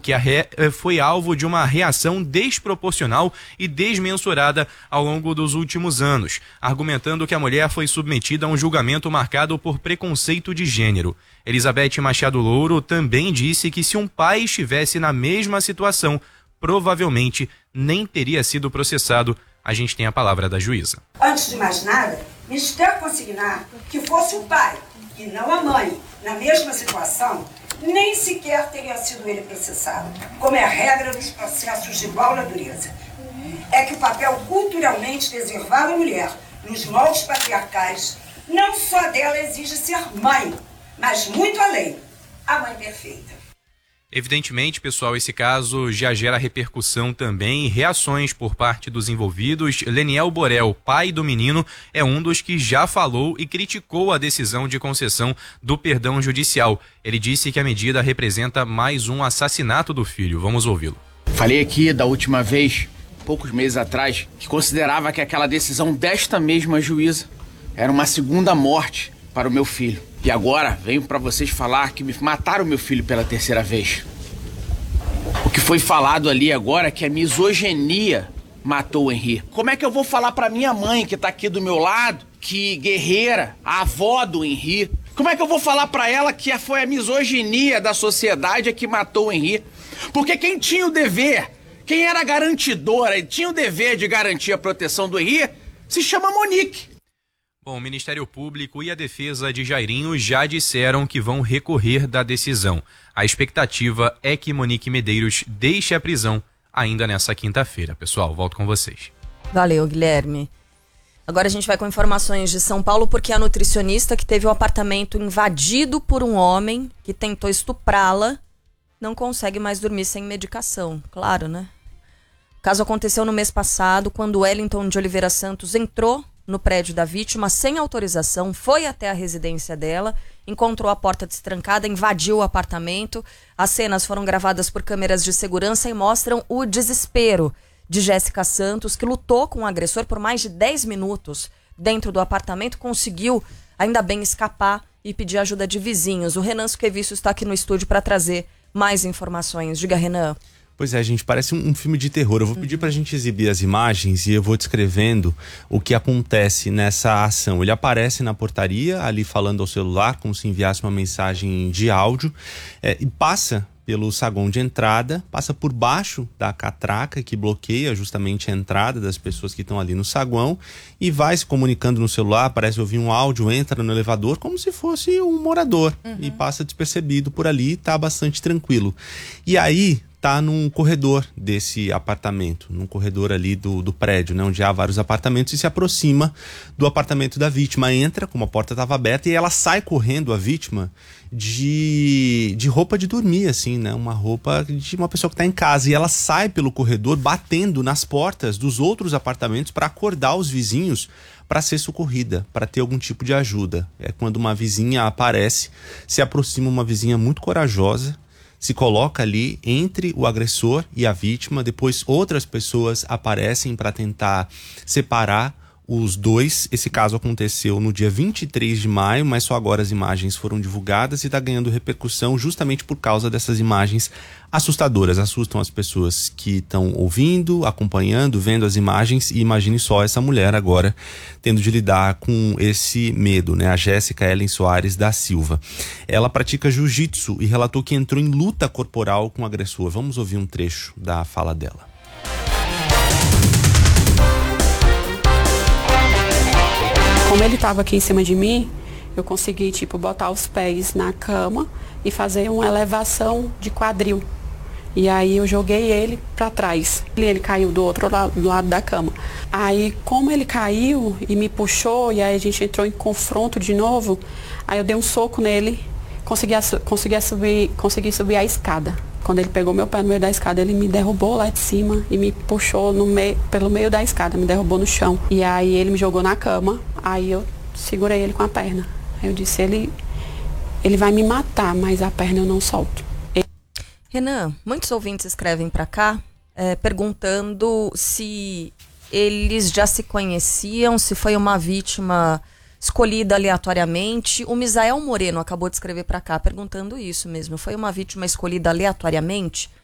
que foi alvo de uma reação desproporcional e desmensurada ao longo dos últimos anos, argumentando que a mulher foi submetida a um julgamento marcado por preconceito de gênero. Elizabeth Machado Louro também disse que se um pai estivesse na mesma situação, provavelmente nem teria sido processado. A gente tem a palavra da juíza. Antes de mais nada, Ministério consignar que fosse o pai e não a mãe na mesma situação, nem sequer teria sido ele processado, como é a regra dos processos de igual natureza. É que o papel culturalmente reservado à mulher, nos moldes patriarcais, não só dela exige ser mãe, mas muito além, a mãe perfeita. Evidentemente, pessoal, esse caso já gera repercussão também e reações por parte dos envolvidos. Leniel Borel, pai do menino, é um dos que já falou e criticou a decisão de concessão do perdão judicial. Ele disse que a medida representa mais um assassinato do filho. Vamos ouvi-lo. Falei aqui da última vez, poucos meses atrás, que considerava que aquela decisão desta mesma juíza era uma segunda morte para o meu filho. E agora venho para vocês falar que me mataram meu filho pela terceira vez. O que foi falado ali agora é que a misoginia matou o Henri. Como é que eu vou falar para minha mãe, que tá aqui do meu lado, que guerreira, a avó do Henri, como é que eu vou falar para ela que foi a misoginia da sociedade que matou o Henri? Porque quem tinha o dever, quem era garantidora e tinha o dever de garantir a proteção do Henri, se chama Monique. Bom, o Ministério Público e a defesa de Jairinho já disseram que vão recorrer da decisão. A expectativa é que Monique Medeiros deixe a prisão ainda nessa quinta-feira. Pessoal, volto com vocês. Valeu, Guilherme. Agora a gente vai com informações de São Paulo, porque a nutricionista que teve o apartamento invadido por um homem que tentou estuprá-la não consegue mais dormir sem medicação. Claro, né? O caso aconteceu no mês passado, quando Wellington de Oliveira Santos entrou no prédio da vítima sem autorização, foi até a residência dela, encontrou a porta destrancada, invadiu o apartamento. As cenas foram gravadas por câmeras de segurança e mostram o desespero de Jéssica Santos, que lutou com o agressor por mais de 10 minutos dentro do apartamento, conseguiu ainda bem escapar e pedir ajuda de vizinhos. O Renan Suquevicius está aqui no estúdio para trazer mais informações. Diga, Renan. Pois é, gente, parece um filme de terror. Eu vou pedir pra gente exibir as imagens e eu vou descrevendo o que acontece nessa ação. Ele aparece na portaria, ali falando ao celular, como se enviasse uma mensagem de áudio, e passa pelo saguão de entrada, passa por baixo da catraca que bloqueia justamente a entrada das pessoas que estão ali no saguão e vai se comunicando no celular, parece ouvir um áudio, entra no elevador como se fosse um morador e passa despercebido por ali, tá bastante tranquilo. E aí tá num corredor desse apartamento, num corredor ali do prédio, né, onde há vários apartamentos, e se aproxima do apartamento da vítima, entra, como a porta estava aberta, e ela sai correndo, a vítima, de roupa de dormir, assim, né, uma roupa de uma pessoa que está em casa, e ela sai pelo corredor batendo nas portas dos outros apartamentos para acordar os vizinhos para ser socorrida, para ter algum tipo de ajuda. É quando uma vizinha aparece, se aproxima uma vizinha muito corajosa, se coloca ali entre o agressor e a vítima, depois outras pessoas aparecem para tentar separar os dois. Esse caso aconteceu no dia 23 de maio, mas só agora as imagens foram divulgadas e está ganhando repercussão justamente por causa dessas imagens assustadoras. Assustam as pessoas que estão ouvindo, acompanhando, vendo as imagens, e imagine só essa mulher agora tendo de lidar com esse medo, né? A Jéssica Ellen Soares da Silva. Ela pratica jiu-jitsu e relatou que entrou em luta corporal com o agressor. Vamos ouvir um trecho da fala dela. Como ele estava aqui em cima de mim, eu consegui, botar os pés na cama e fazer uma elevação de quadril. E aí eu joguei ele para trás. Ele caiu do outro lado, do lado da cama. Aí, como ele caiu e me puxou, e aí a gente entrou em confronto de novo, aí eu dei um soco nele, consegui subir a escada. Quando ele pegou meu pé no meio da escada, ele me derrubou lá de cima e me puxou pelo meio da escada, me derrubou no chão. E aí ele me jogou na cama, aí eu segurei ele com a perna. Aí eu disse, ele vai me matar, mas a perna eu não solto. Renan, muitos ouvintes escrevem para cá perguntando se eles já se conheciam, se foi uma vítima escolhida aleatoriamente. O Misael Moreno acabou de escrever para cá perguntando isso mesmo. Foi uma vítima escolhida aleatoriamente?